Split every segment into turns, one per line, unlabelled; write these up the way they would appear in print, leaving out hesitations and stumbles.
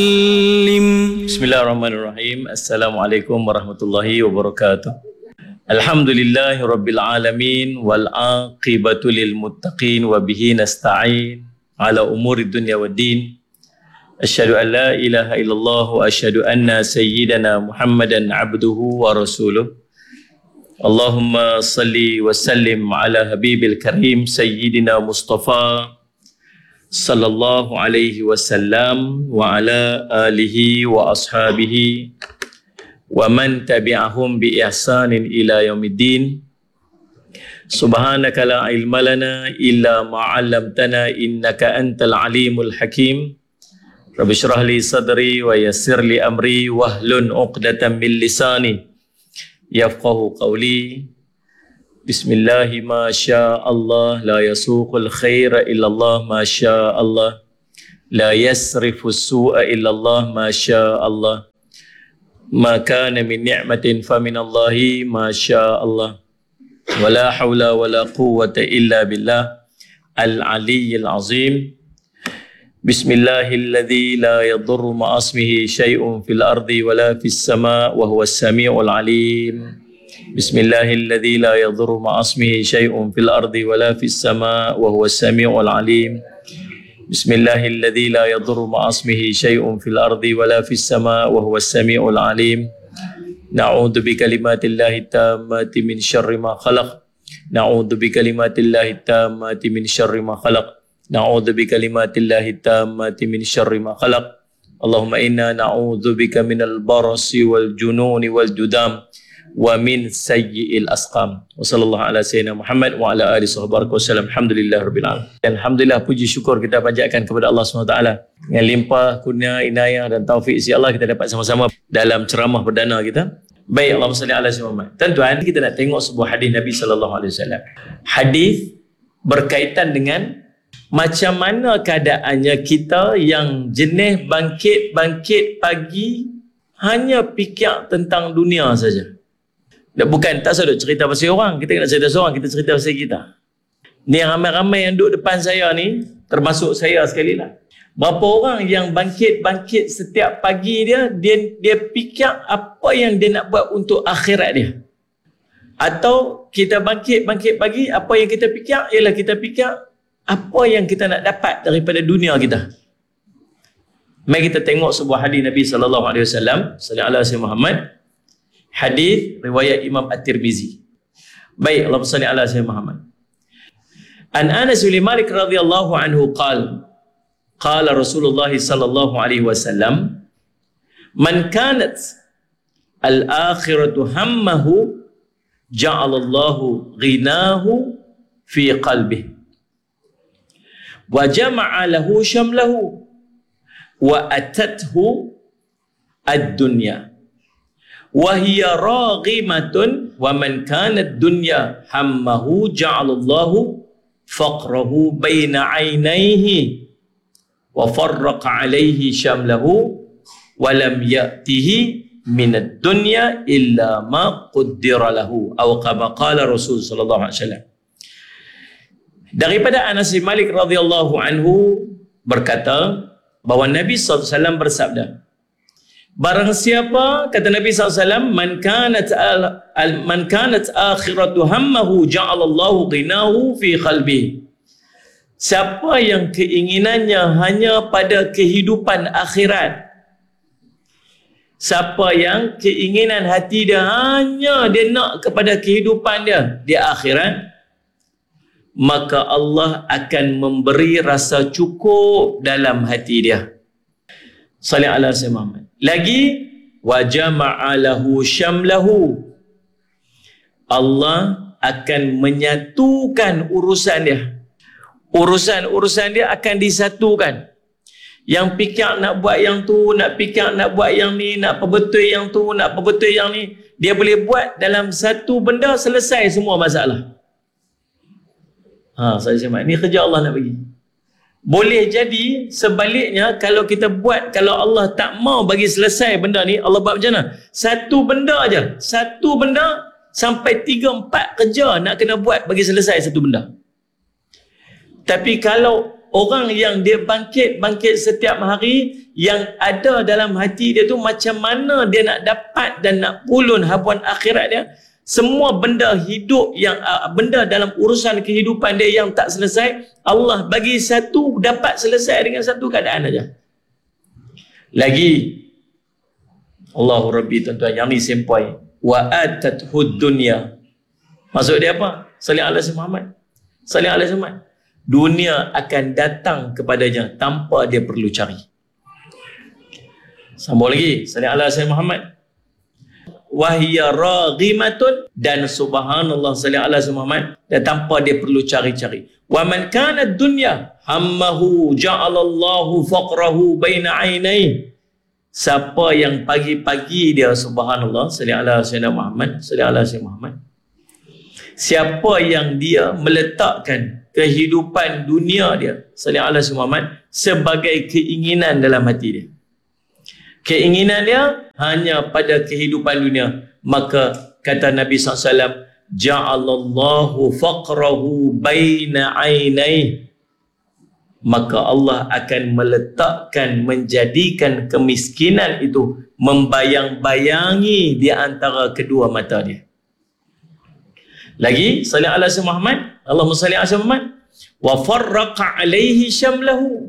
Bismillahirrahmanirrahim. Assalamualaikum warahmatullahi wabarakatuh. Alhamdulillahi rabbil alamin wal aqibatu lil muttaqin wa bihi nasta'in ala umuri dunya waddin. Asyhadu an la ilaha illallah wa asyhadu anna sayyidana Muhammadan abduhu wa rasuluh. Allahumma salli wa sallim ala habibil karim sayyidina Mustafa sallallahu alaihi wasallam wa ala alihi wa ashabihi wa man tabi'ahum bi ihsanin ila yaumiddin. Subhanaka la ilma lana illa ma 'allamtana innaka antal alimul hakim. Rabbi shrah li sadri wa yassir li amri wahlun 'uqdatam min lisani yafqahu qawli. Bismillahi ma sya Allah la yasuqul khaira illallah ma sya Allah la yasrifu su'a illallah ma sya Allah ma kana min ni'matin fa min Allahi ma sya Allah wa la hawla wa la quwwata illa billah al-aliyyil azim. Bismillahilladzi la yadurru ma'asmihi syai'un fil ardi wa la fis sama' wa huwas sami'ul alim. Bismillahilladzi la yadhurru ma'asmihi syai'un fil ardi wala fis sama' wa huwas sami'ul alim. Bismillahilladzi la yadhurru ma'asmihi syai'un fil ardi wala fis sama' wa huwas sami'ul alim. Na'udzu bi kalimatillahi tammati min syarri ma khalaq. Na'udzu bi kalimatillahi tammati min syarri ma khalaq. Na'udzu bi kalimatillahi tammati min syarri ma khalaq. Allahumma inna na'udzu bika minal barasi wal jununi wal judam wa min sayyi'il asqam. Wa sallallahu ala sayyidina Muhammad wa ala alihi sahbihi wasallam. Alhamdulillahirabbil alamin. Dan alhamdulillah, puji syukur kita panjatkan kepada Allah SWT dengan limpah kurnia, inayah dan taufik si Allah, kita dapat sama-sama dalam ceramah perdana kita. Baik, Allahumma salli ala sayyidina Muhammad. Tuan-tuan, kita nak tengok sebuah hadis Nabi sallallahu alaihi wasallam. Hadis berkaitan dengan macam mana keadaannya kita yang jenis bangkit pagi hanya fikir tentang dunia saja. Bukan, tak usah cerita pasal orang. Kita nak cerita seorang, kita cerita pasal kita. Ni ramai-ramai yang duduk depan saya ni, termasuk saya sekali lah. Berapa orang yang bangkit setiap pagi dia fikir apa yang dia nak buat untuk akhirat dia. Atau kita bangkit pagi, apa yang kita fikir ialah kita fikir apa yang kita nak dapat daripada dunia kita. Mari kita tengok sebuah hadis Nabi sallallahu alaihi wasallam, sallallahu alaihi Muhammad. Hadis riwayat Imam At-Tirmizi. Baik, Allahumma salli ala sayyidina Muhammad. An Anas bin Malik radhiyallahu anhu qala Rasulullah sallallahu alaihi wasallam, man kanat al-akhiratu hammahu ja'ala Allahu ghinahu fi qalbihi wa jama'a lahu shamlahu wa atathu ad-dunya wa hiya raghimatun wa man kanat dunya hammahu ja'alallahu faqrahu baina 'ainayhi wa farraqa 'alayhi shamlahu wa lam ya'tihi min ad-dunya illa ma qaddara lahu aw kama qala Rasul sallallahu alaihi wasallam. Daripada Anas bin Malik radhiyallahu anhu berkata bahawa Nabi sallallahu alaihi wasallam bersabda, barang siapa, kata Nabi SAW, man kanat akhiratu hammahu ja'alallahu ghinahu fi qalbi. Siapa yang keinginannya hanya pada kehidupan akhirat, siapa yang keinginan hati dia hanya dia nak kepada kehidupan dia di akhirat, maka Allah akan memberi rasa cukup dalam hati dia. Sallallahu alaihi wasallam. Lagi, wa jama'a lahu syamlahu. Allah akan menyatukan urusan dia. Urusan dia akan disatukan. Yang fikir nak buat yang tu, nak fikir nak buat yang ni, nak perbetul yang tu, nak perbetul yang ni, dia boleh buat dalam satu benda, selesai semua masalah. Saya cakap, ni kerja Allah nak bagi. Boleh jadi sebaliknya, kalau kita buat, kalau Allah tak mau bagi selesai benda ni, Allah buat macam mana? Satu benda aja, satu benda sampai 3-4 kerja nak kena buat bagi selesai satu benda. Tapi kalau orang yang dia bangkit setiap hari, yang ada dalam hati dia tu macam mana dia nak dapat dan nak pulun habuan akhirat dia. Semua benda hidup yang benda dalam urusan kehidupan dia yang tak selesai, Allah bagi satu dapat selesai dengan satu keadaan aja. Lagi Allahu Rabbi, tuan-tuan, yang ni sempoi. Wa atathud dunya. Maksud dia apa? Salih alaihi Muhammad. Salih alaihi Muhammad. Dunia akan datang kepadanya tanpa dia perlu cari. Sambung lagi. Salih alaihi Muhammad. Wahiyya raghimatun, dan subhanallah salih alaihi Muhammad, dan tanpa dia perlu cari-cari. Wa man kana dunya hammahu ja'alallahu faqrahu baina 'ainaihi. Siapa yang pagi-pagi dia subhanallah salli ala sayyidina Muhammad, salli ala sayyidina Muhammad, siapa yang dia meletakkan kehidupan dunia dia salli ala sayyidina Muhammad sebagai keinginan dalam hati dia, keinginan dia hanya pada kehidupan dunia, maka kata Nabi SAW, ja'alallahu faqrahu baina 'ainaihi, maka Allah akan meletakkan, menjadikan kemiskinan itu membayang-bayangi di antara kedua mata dia. Lagi salli ala sayyidina Muhammad, Allahumma salli ala sayyidina Muhammad, wa farraqa alaihi syamlahu,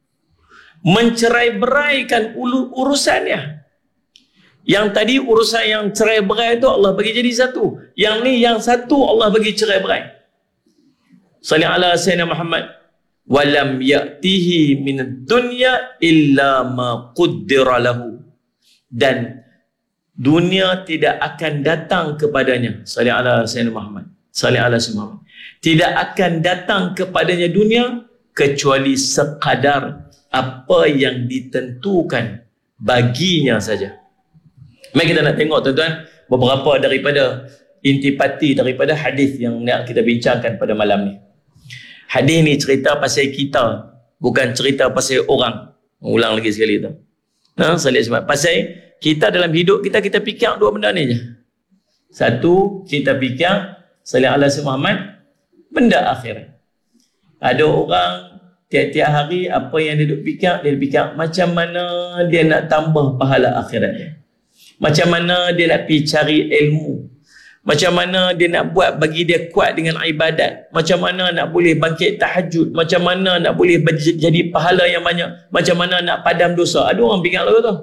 mencerai-beraikan urusannya. Yang tadi urusan yang cerai-berai itu Allah bagi jadi satu, yang ni yang satu Allah bagi cerai-berai. Salli ala sayyidina Muhammad, walam ya'tihi minad dunya illa ma quddira lahu, dan dunia tidak akan datang kepadanya, salli ala sayyidina Muhammad, salli ala sayyidina Muhammad, tidak akan datang kepadanya dunia kecuali sekadar apa yang ditentukan baginya saja. Mari kita nak tengok, tuan-tuan, beberapa daripada intipati daripada hadis yang nak kita bincangkan pada malam ni. Hadis ni cerita pasal kita, bukan cerita pasal orang. Ulang lagi sekali tu. Pasal kita dalam hidup kita, kita fikir dua benda ni je. Satu, kita fikir salli ala sayyidina Muhammad, benda akhirat. Ada orang tiap-tiap hari apa yang dia duk fikir, dia fikir macam mana dia nak tambah pahala akhirat dia. Macam mana dia nak pergi cari ilmu. Macam mana dia nak buat bagi dia kuat dengan ibadat. Macam mana nak boleh bangkit tahajud. Macam mana nak boleh jadi pahala yang banyak. Macam mana nak padam dosa. Ada orang fikir lagu tu.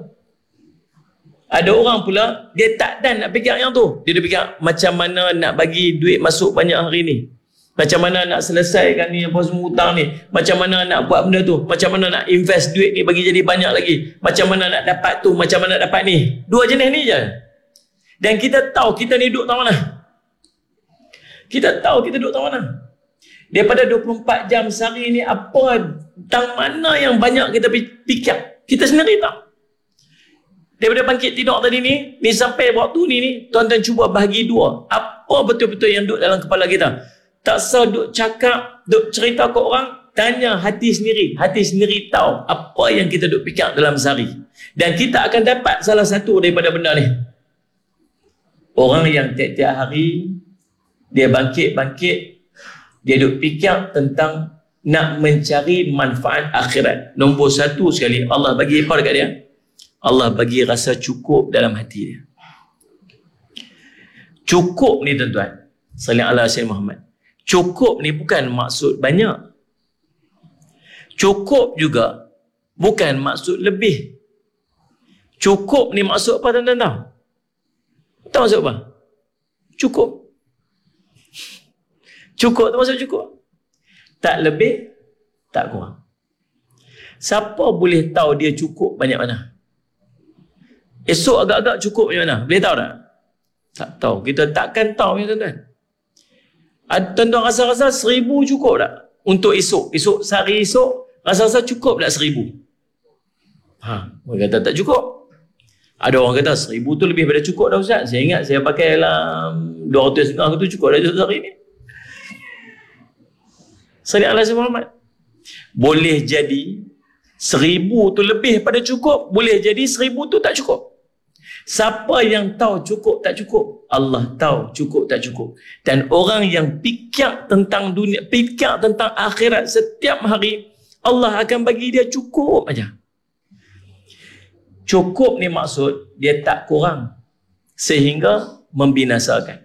Ada orang pula, dia tak dan nak fikir yang tu. Dia fikir macam mana nak bagi duit masuk banyak hari ni. Macam mana nak selesaikan ni apa semua hutang ni. Macam mana nak buat benda tu. Macam mana nak invest duit ni bagi jadi banyak lagi. Macam mana nak dapat tu. Macam mana nak dapat ni. Dua jenis ni je. Dan kita tahu kita ni duduk tak mana. Kita tahu kita duduk tak mana. Daripada 24 jam sehari ni, apa tang mana yang banyak kita fikir. Kita sendiri tak. Daripada bangkit tidur tadi ni sampai waktu ni, tuan-tuan cuba bahagi dua. Apa betul-betul yang duduk dalam kepala kita. Tak sah duduk cakap, duduk cerita ke orang, tanya hati sendiri. Hati sendiri tahu apa yang kita duduk fikir dalam sehari. Dan kita akan dapat salah satu daripada benda ni. Orang yang tiap-tiap hari dia bangkit, dia duk fikir tentang nak mencari manfaat akhirat. Nombor satu sekali, Allah bagi apa dekat dia? Allah bagi rasa cukup dalam hati dia. Cukup ni, tuan-tuan, salli ala sayyidina Muhammad, cukup ni bukan maksud banyak. Cukup juga bukan maksud lebih. Cukup ni maksud apa, tuan-tuan tahu? Tahu maksud apa? Cukup. Cukup tu maksud cukup. Tak lebih, tak kurang. Siapa boleh tahu dia cukup banyak mana? Esok agak-agak cukup banyak mana? Boleh tahu tak? Tak tahu. Kita takkan tahu, ya tuan-tuan. Tuan-tuan rasa-rasa 1000 cukup tak? Untuk esok. Sehari esok, rasa-rasa cukup tak 1000? Mereka kata tak cukup. Ada orang kata 1000 tu lebih daripada cukup dah Ustaz. Saya ingat saya pakai dalam 250 tu cukup dah sehari ni. Salli ala sayyidina Muhammad. Boleh jadi 1000 tu lebih pada cukup, boleh jadi 1000 tu tak cukup. Siapa yang tahu cukup tak cukup? Allah tahu cukup tak cukup. Dan orang yang fikir tentang dunia, fikir tentang akhirat setiap hari, Allah akan bagi dia cukup aja. Cukup ni maksud dia tak kurang sehingga membinasakan.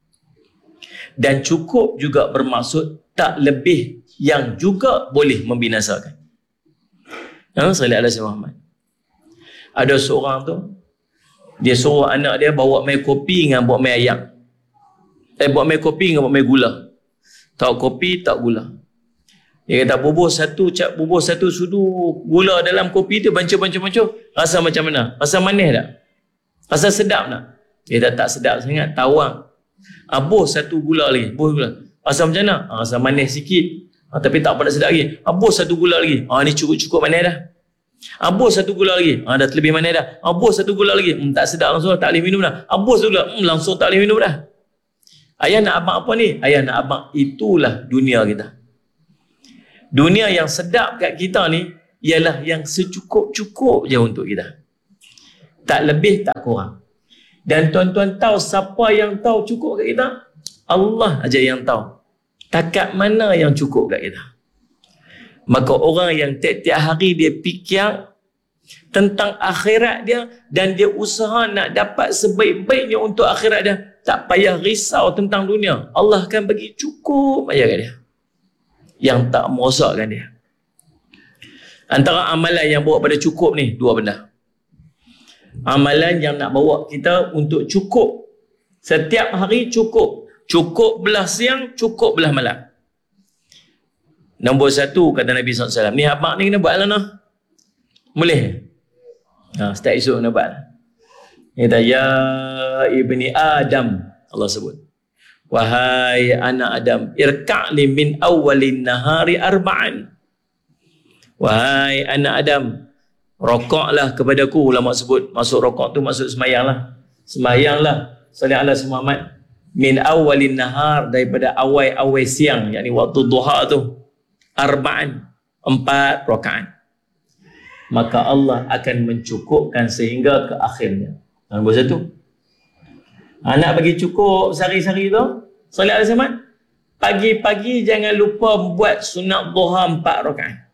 Dan cukup juga bermaksud tak lebih yang juga boleh membinasakan. Sallallahu alaihi Muhammad. Ada seorang tu, dia suruh anak dia bawa mai kopi dengan bawa mai ayam. Bawa mai kopi dengan bawa mai gula. Tak kopi, tak gula. Dia kata bubur satu sudu gula dalam kopi tu bancuh. Rasa macam mana? Rasa manis tak? Rasa sedap tak? Dia kata tak sedap sangat, tawang. Bos satu gula lagi. Rasa macam mana? Rasa manis sikit. Tapi tak apa, dah sedap lagi. Bos satu gula lagi. Ni cukup manis dah. Bos satu gula lagi. Dah terlebih manis dah. Bos satu gula lagi. Tak sedap langsung, tak boleh minum dah. Bos satu gula. Langsung tak boleh minum dah. Ayah nak abang apa ni? Ayah nak abang, itulah dunia kita. Dunia yang sedap kat kita ni ialah yang secukup-cukup je untuk kita. Tak lebih, tak kurang. Dan tuan-tuan tahu siapa yang tahu cukup kat kita? Allah aja yang tahu. Takat mana yang cukup kat kita. Maka orang yang tiap-tiap hari dia fikir tentang akhirat dia dan dia usaha nak dapat sebaik-baiknya untuk akhirat dia, tak payah risau tentang dunia. Allah akan bagi cukup aja kat dia. Yang tak merosakkan dia. Antara amalan yang bawa pada cukup ni, dua benda. Amalan yang nak bawa kita untuk cukup. Setiap hari cukup. Cukup belah siang, cukup belah malam. Nombor satu, kata Nabi SAW, ni abang ni kena buat lah noh. Boleh? Setiap esok kena buat. Dia kata, ya ibni Adam, Allah sebut. Wahai anak Adam, irka'li min awalin nahari arba'an. Wahai anak Adam, rokoklah kepadaku. Ulama sebut, masuk rokok tu maksud semayang lah. Semayang lah. Sallallahu alaihi Muhammad. Min awalin nahar, daripada awal siang, yakni waktu duha tu, arba'an, 4 rakaat. Maka Allah akan mencukupkan sehingga ke akhirnya. Nombor satu. Nak bagi cukup sehari-hari tu, sallallahu alaihi wasallam, pagi-pagi jangan lupa buat sunat duha 4 rakaat.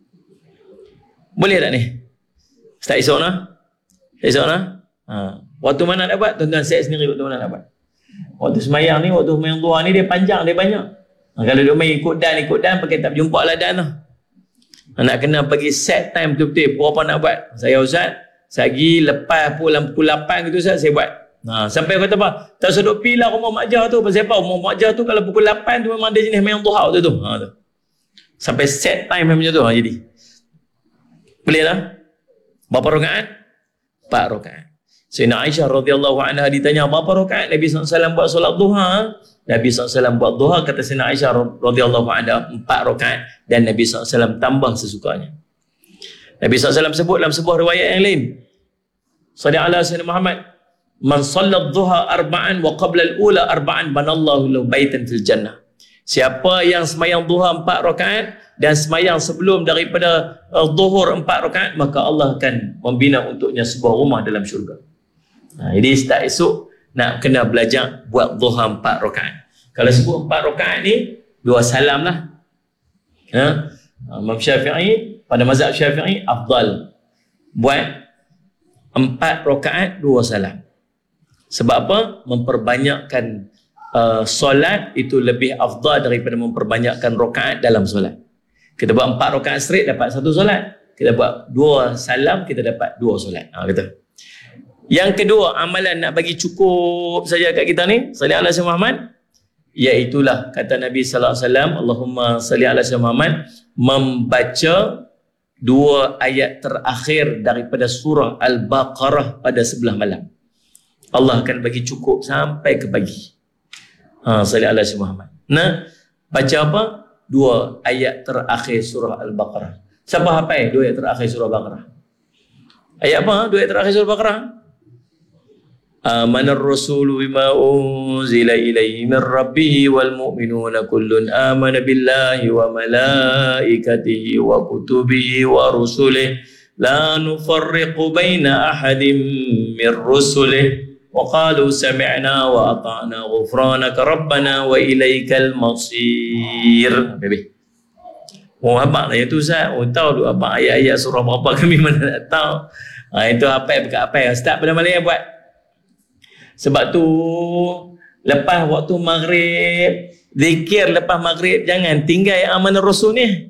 Boleh tak ni? Start esok lah. Esok lah. Waktu mana nak buat? Tuan-tuan set sendiri waktu mana nak buat. Waktu semayang ni, waktu semayang duha ni dia panjang, dia banyak. Kalau dia main ikut dan pakai tak berjumpa lah dan lah. Nak kena bagi set time betul-betul berapa nak buat. Saya Ustaz, sehari lepas pukul 8 gitu Ustaz, saya buat. Sampai kata apa? Tak sedut pi lah rumah makjah tu. Pasal apa? Rumah makjah tu kalau pukul 8 tu memang ada jenis semayang duha tu. Sampai set time macam tu. Jadi boleh lah. Berapa rakaat? 4 rakaat. Sayyidina Aisyah radhiyallahu anha ditanya berapa rakaat Nabi SAW buat solat duha. Nabi SAW buat duha, kata Sayyidina Aisyah radhiyallahu anha 4 rakaat, dan Nabi SAW tambah sesukanya. Nabi SAW sebut dalam sebuah riwayat yang lain, sallallahu alaihi wasallam Muhammad, man sallat duha arba'an wa qabla al-ula arba'an banallahu lahu baitan fil jannah. Siapa yang semayang duha 4 rakaat dan semayang sebelum daripada zuhur 4 rakaat, maka Allah akan membina untuknya sebuah rumah dalam syurga. Jadi start esok nak kena belajar buat duha 4 rakaat. Kalau sebut 4 rakaat ni 2 salam lah. Imam Syafi'i, pada mazhab Syafi'i, afdal buat 4 rakaat 2 salam. Sebab apa? Memperbanyakkan solat itu lebih afdal daripada memperbanyakkan rakaat dalam solat. Kita buat 4 rakaat straight dapat 1 solat. Kita buat 2 salam, kita dapat 2 solat. Kata. Yang kedua, amalan nak bagi cukup saja kat kita ni, sallallahu alaihi Muhammad, iaitulah kata Nabi sallallahu alaihi wasallam, Allahumma salli ala sayyidina Muhammad, membaca 2 ayat terakhir daripada surah Al-Baqarah pada sebelah malam. Allah akan bagi cukup sampai ke pagi. Sallallahu alaihi Muhammad. Baca apa? 2 ayat terakhir surah Al-Baqarah. Siapa hafal 2 ayat terakhir surah Al-Baqarah? Ayat apa? 2 ayat terakhir surah Al-Baqarah. Amanar rasulu bima unzila ilaihi min rabbih wal mu'minuna kullun amana billahi wa malaikatihi wa kutubihi wa rusulihi la nufarriqu baina ahadin min rusulihi wa qalu sami'na wa ata'na ghufranaka rabbana wa ilaikal masir. Oh abang lah yang tu Ustaz. Oh tahu tu abang ayat-ayat surah berapa kami mana nak tahu. Itu hafal bukan hafal. Ustaz pada malam yang buat. Sebab tu lepas waktu maghrib, zikir lepas maghrib jangan tinggal amanah Rasul ni.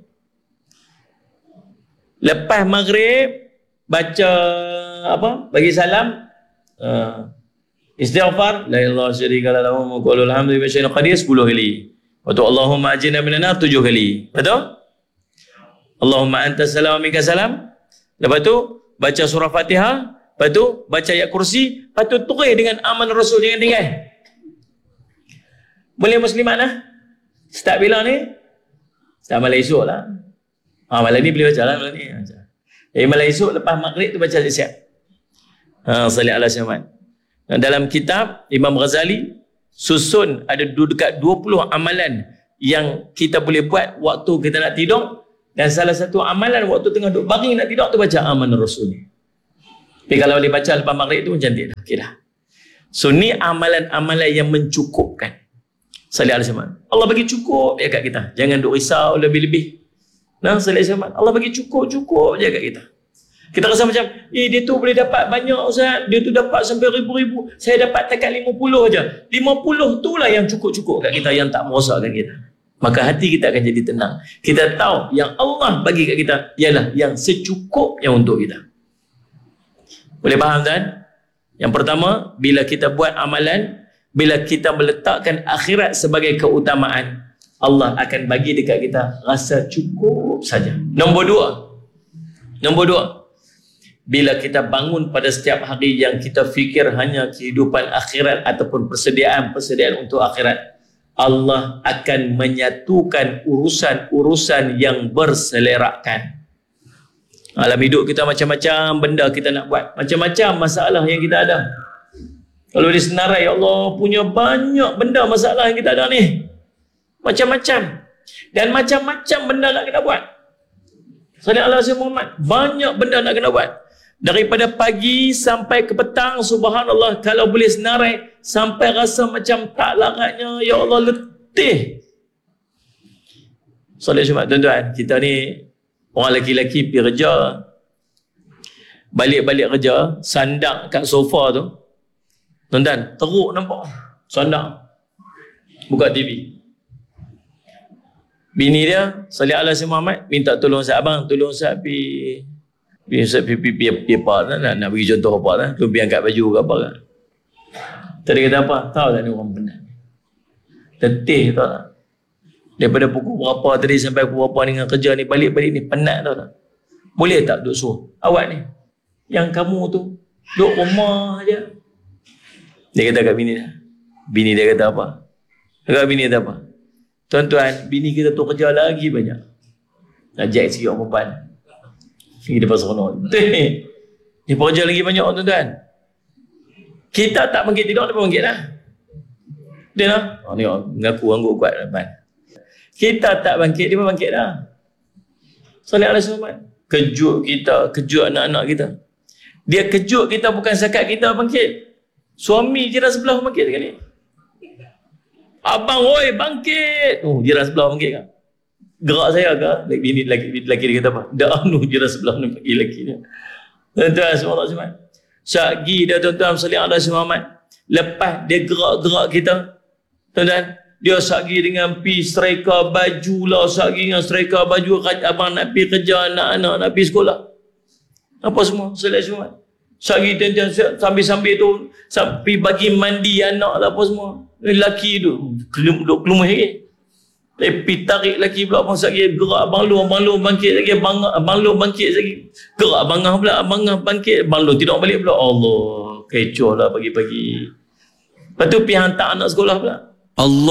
Lepas maghrib baca apa? Bagi salam. Istighfar la ilaha syarika lahu wa qul alhamdulillahi wa syai'un qadir 10 kali. Waktu Allahumma ajirna minan nar 7 kali. Betul? Allahumma anta salam wa minka salam. Lepas tu baca surah Fatihah, lepas tu baca ayat kursi, lepas tu tulis dengan aman Rasul, jangan tinggal. Boleh muslimat lah. Start bila ni? Start malam esok lah. Malam ni boleh baca lah malam ni. Malam esok lepas maghrib tu baca siap. Salih ala Syahman. Dalam kitab Imam Ghazali susun ada dekat 20 amalan yang kita boleh buat waktu kita nak tidur. Dan salah satu amalan waktu tengah duduk baring nak tidur tu baca amanah Rasul ni. Tapi kalau boleh baca lepas maghrib tu cantik dah. Okey dah. So ni amalan-amalan yang mencukupkan. Salih alaihi wasallam. Allah bagi cukup je kat kita. Jangan duk risau lebih-lebih. Nah, salih alaihi wasallam. Allah bagi cukup je kat kita. Kita rasa macam, dia tu boleh dapat banyak Ustaz. Dia tu dapat sampai ribu-ribu. Saya dapat takat 50 je. 50 tu lah yang cukup-cukup kat kita, yang tak merosakkan kita. Maka hati kita akan jadi tenang. Kita tahu yang Allah bagi kat kita ialah yang secukupnya untuk kita. Boleh faham kan? Yang pertama, bila kita buat amalan, bila kita meletakkan akhirat sebagai keutamaan, Allah akan bagi dekat kita rasa cukup saja. Nombor dua, bila kita bangun pada setiap hari yang kita fikir hanya kehidupan akhirat ataupun persediaan untuk akhirat, Allah akan menyatukan urusan-urusan yang berselerakkan. Alam hidup kita macam-macam benda kita nak buat. Macam-macam masalah yang kita ada. Kalau disenarai, ya Allah punya banyak benda masalah yang kita ada ni. Macam-macam. Dan macam-macam benda nak kita buat. Salih ala Muhammad. Banyak benda nak kena buat. Daripada pagi sampai ke petang, subhanallah, kalau boleh senarai sampai rasa macam tak laratnya, ya Allah letih. Salih Jumat, tuan-tuan, kita ni orang lelaki-lelaki pergi kerja, balik-balik kerja, sandang kat sofa tu, tuan-tuan, teruk nampak, sandang, buka TV. Bini dia, Salih ala Muhammad, minta tolong Ustaz, abang, tolong Ustaz pergi apa nak bagi contoh apa lah, tu pergi angkat baju ke apa kan. Tadi kata apa? Tahu tak ni orang penat. Letih tahu tak? Daripada pukul berapa tadi sampai pukul berapa dengan kerja ni, balik-balik ni penat tahu tak? Boleh tak duk suruh awak ni, yang kamu tu duk rumah je. Dia kata kat bini dia kata apa? Kat bini kata apa? Tuan-tuan, bini kita tu kerja lagi banyak. Ajak sikit orang perempuan. Kita pasal konon. Dia kerja lagi banyak tuan-tuan. Kita tak bangkit tidur, dia pun bangkit lah. Dia lah. Ni mengaku angguk kuat depan. Kita tak bangkit, dia pun bangkit dah. Salih alaihi wasallam. Kejut kita, kejut anak-anak kita. Dia kejut kita bukan sekat kita bangkit. Suami jiran sebelah bangkit sekali. Abang, oi bangkit. Jiran sebelah bangkit kan. Gerak saya ke? Lelaki dia kata apa? Dah jiran sebelah ni panggil lelaki dia. Tuan-tuan semua. Syagi dia tuan-tuan salih alaihi wasallam. Lepas dia gerak-gerak kita, tuan-tuan, dia sagi dengan pi striker baju lah, sagi dengan striker baju abang nak pi kerja, anak-anak nak pi sekolah. Apa semua? Salih semua. Sagi tuan-tuan sambil-sambil tu sampai bagi mandi anak lah apa semua. Lelaki tu kelumah lagi. Tapi tarik lelaki pula abang sagi gerak abang lu bangkit lagi, abang lu bangkit lagi. Gerak abang pula, abang bangkit, abang lu tidur balik pula. Allah, kecoh lah pagi-pagi. Lepas tu pergi hantar anak sekolah pula. Allah